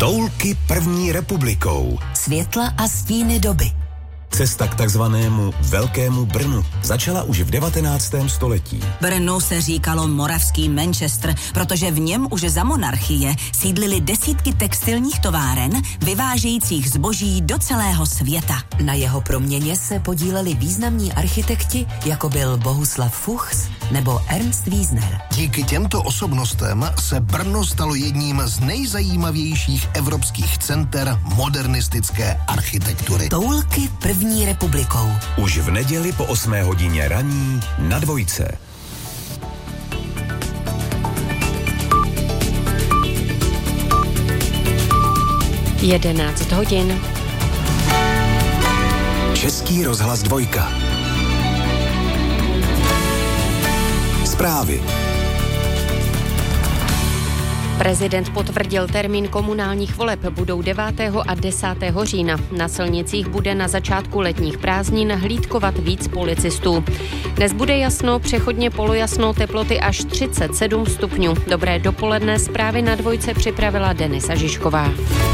Toulky první republikou. Světla a stíny doby. Cesta k takzvanému Velkému Brnu začala už v 19. století. Brnu se říkalo moravský Manchester, protože v něm už za monarchie sídlily desítky textilních továren, vyvážejících zboží do celého světa. Na jeho proměně se podíleli významní architekti, jako byl Bohuslav Fuchs nebo Ernst Wiesner. Díky těmto osobnostem se Brno stalo jedním z nejzajímavějších evropských center modernistické architektury. Toulky první republikou. Už v neděli po 8 hodině raní na Dvojce. Jedenáct hodin. Český rozhlas Dvojka. Zprávy. Prezident potvrdil termín komunálních voleb, budou 9. a 10. října. Na silnicích bude na začátku letních prázdnin hlídkovat víc policistů. Dnes bude jasno, přechodně polojasno, teploty až 37 stupňů. Dobré dopoledne, zprávy na Dvojce připravila Denisa Žižková.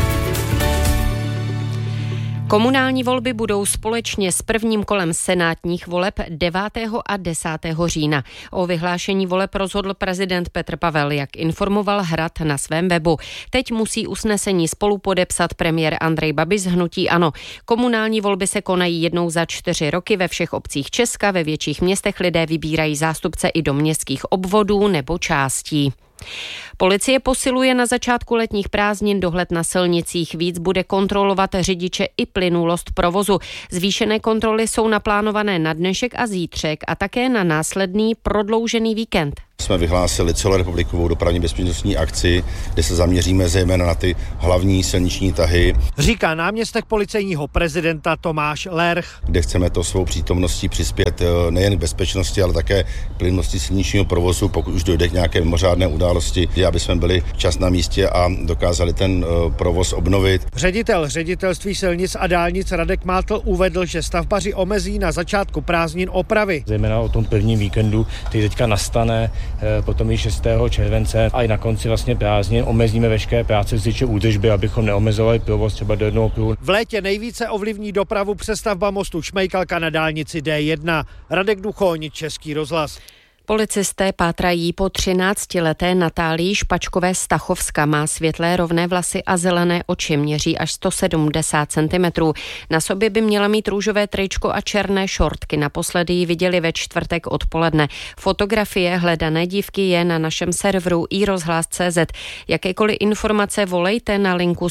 Komunální volby budou společně s prvním kolem senátních voleb 9. a 10. října. O vyhlášení voleb rozhodl prezident Petr Pavel, jak informoval Hrad na svém webu. Teď musí usnesení spolu podepsat premiér Andrej Babiš z hnutí ANO. Komunální volby se konají jednou za 4 roky ve všech obcích Česka, ve větších městech lidé vybírají zástupce i do městských obvodů nebo částí. Policie posiluje na začátku letních prázdnin dohled na silnicích. Víc bude kontrolovat řidiče i plynulost provozu. Zvýšené kontroly jsou naplánované na dnešek a zítřek a také na následný prodloužený víkend. Jsme vyhlásili celorepublikovou dopravní bezpečnostní akci, kde se zaměříme zejména na ty hlavní silniční tahy. Říká náměstek policejního prezidenta Tomáš Lerch. Kde chceme to svou přítomností přispět nejen k bezpečnosti, ale také plynnosti silničního provozu, pokud už dojde k nějaké mimořádné události, aby jsme byli včas na místě a dokázali ten provoz obnovit. Ředitel ředitelství silnic a dálnic Radek Mátl uvedl, že stavbaři omezí na začátku prázdnin opravy. Zejména o tom prvním víkendu, který teďka nastane, potom i 6. července a i na konci vlastně prázdnin omezíme veškeré práce z týče údržby, abychom neomezovali provoz třeba do jednoho pruhu. V létě nejvíce ovlivní dopravu přestavba mostu Šmejkalka na dálnici D1. Radek Duchoň, Český rozhlas. Policisté pátrají po 13leté Natálii Špačkové z Tachovska. Má světlé rovné vlasy a zelené oči, měří až 170 cm. Na sobě by měla mít růžové tričko a černé šortky. Naposledy ji viděli ve čtvrtek odpoledne. Fotografie hledané dívky je na našem serveru iRozhlas.cz. Jakékoliv informace volejte na linku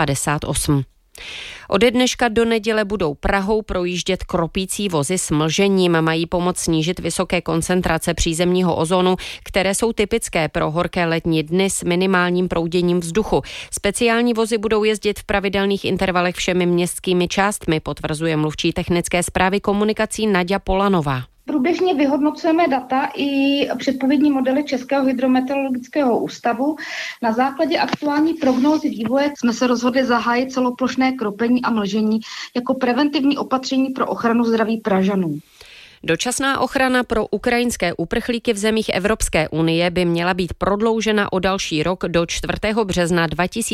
158. Ode dneška do neděle budou Prahou projíždět kropící vozy s mlžením. Mají pomoct snížit vysoké koncentrace přízemního ozonu, které jsou typické pro horké letní dny s minimálním prouděním vzduchu. Speciální vozy budou jezdit v pravidelných intervalech všemi městskými částmi, potvrzuje mluvčí technické správy komunikací Naďa Polanová. Průběžně vyhodnocujeme data i předpovědní modely Českého hydrometeorologického ústavu. Na základě aktuální prognózy vývoje jsme se rozhodli zahájit celoplošné kropení a mlžení jako preventivní opatření pro ochranu zdraví Pražanů. Dočasná ochrana pro ukrajinské uprchlíky v zemích Evropské unie by měla být prodloužena o další rok do 4. března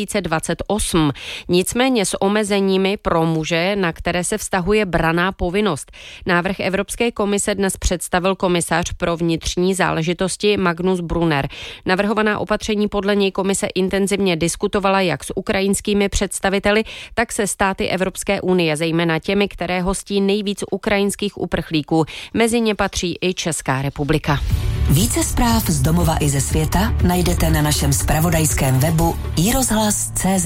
2028. Nicméně s omezeními pro muže, na které se vztahuje branná povinnost. Návrh Evropské komise dnes představil komisař pro vnitřní záležitosti Magnus Brunner. Navrhovaná opatření podle něj komise intenzivně diskutovala jak s ukrajinskými představiteli, tak se státy Evropské unie, zejména těmi, které hostí nejvíc ukrajinských uprchlíků. Mezi ně patří i Česká republika. Více zpráv z domova i ze světa najdete na našem zpravodajském webu iRozhlas.cz.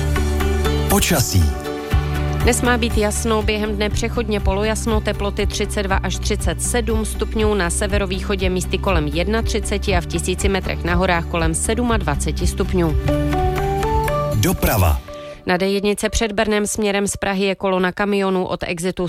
Počasí. Dnes má být jasno, během dne přechodně polojasno, teploty 32 až 37 stupňů, na severovýchodě místy kolem 31 a v 1000 metrech na horách kolem 27 stupňů. Doprava. Na D1 před Brnem směrem z Prahy je kolona kamionů od exitu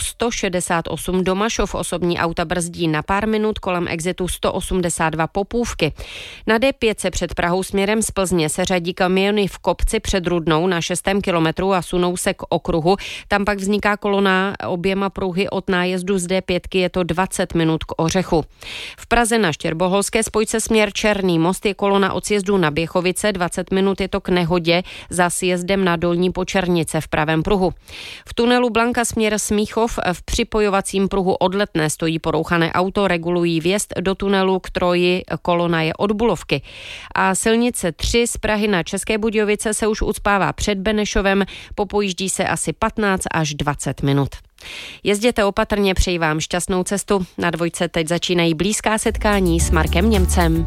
168 do Mašov. Osobní auta brzdí na pár minut, kolem exitu 182 Popůvky. Na D5 před Prahou směrem z Plzně se řadí kamiony v kopci před Rudnou na 6. kilometru a sunou se k okruhu. Tam pak vzniká kolona oběma pruhy od nájezdu z D5, je to 20 minut k Ořechu. V Praze na Štěrboholské spojce směr Černý most je kolona od sjezdu na Běchovice, 20 minut je to k nehodě za sjezdem na Dolní Počernice v pravém pruhu. V tunelu Blanka směr Smíchov v připojovacím pruhu od Letné stojí porouchané auto, regulují vjezd do tunelu k Troji, kolona je od Bulovky. A silnice 3 z Prahy na České Budějovice se už ucpává před Benešovem, popojíždí se asi 15 až 20 minut. Jezděte opatrně, přeji vám šťastnou cestu. Na Dvojce teď začínají blízká setkání s Markem Němcem.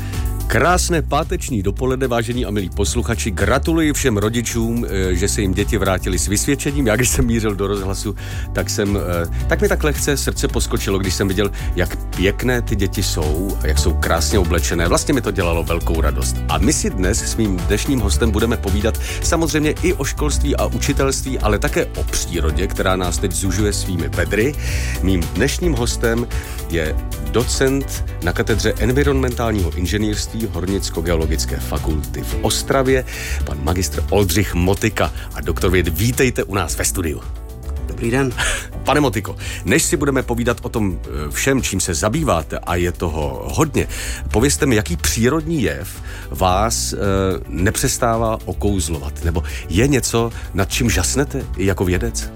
Krásné páteční dopoledne, vážení a milí posluchači. Gratuluji všem rodičům, že se jim děti vrátili s vysvědčením. Já když jsem mířil do rozhlasu, tak mi tak lehce srdce poskočilo, když jsem viděl, jak pěkné ty děti jsou a jak jsou krásně oblečené. Vlastně mi to dělalo velkou radost. A my si dnes s mým dnešním hostem budeme povídat samozřejmě i o školství a učitelství, ale také o přírodě, která nás teď zužuje svými vedry. Mým dnešním hostem je docent na katedře environmentálního inženýrství Hornicko-geologické fakulty v Ostravě, pan magistr Oldřich Motyka. A doktor věd, vítejte u nás ve studiu. Dobrý den. Pane Motyko, než si budeme povídat o tom všem, čím se zabýváte, a je toho hodně, povězte mi, jaký přírodní jev vás nepřestává okouzlovat? Nebo je něco, nad čím žasnete i jako vědec?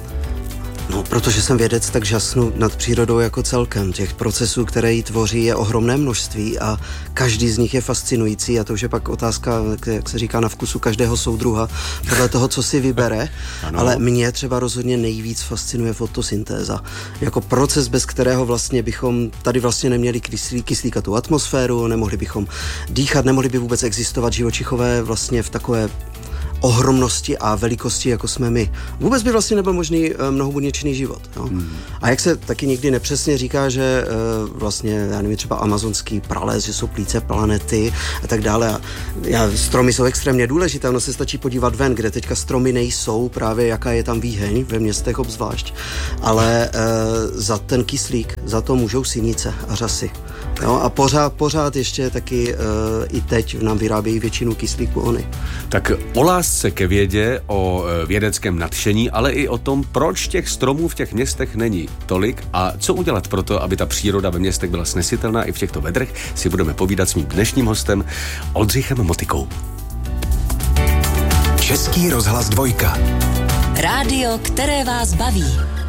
No, protože jsem vědec, tak žasnu nad přírodou jako celkem. Těch procesů, které ji tvoří, je ohromné množství a každý z nich je fascinující a to už je pak otázka, jak se říká, na vkusu každého soudruha, podle toho, co si vybere. Ale mě třeba rozhodně nejvíc fascinuje fotosyntéza. Jako proces, bez kterého vlastně bychom tady vlastně neměli kyslíkatou atmosféru, nemohli bychom dýchat, nemohli by vůbec existovat živočichové vlastně v takové ohromnosti a velikosti, jako jsme my. Vůbec by vlastně nebyl možný mnohobuněčný život. No? A jak se taky někdy nepřesně říká, že vlastně, já nevím, třeba amazonský prales, že jsou plíce planety a tak dále. Stromy jsou extrémně důležité, ono se stačí podívat ven, kde teďka stromy nejsou, právě jaká je tam výheň, ve městech obzvlášť. Ale za ten kyslík, za to můžou sinice a řasy. No? A pořád ještě taky i teď nám vyrábějí většinu kyslíku ony. Tak o lásce ke vědě, o vědeckém nadšení, ale i o tom, proč těch stromů v těch městech není tolik a co udělat pro to, aby ta příroda ve městech byla snesitelná i v těchto vedrech, si budeme povídat s mým dnešním hostem Oldřichem Motykou. Český rozhlas Dvojka. Rádio, které vás baví.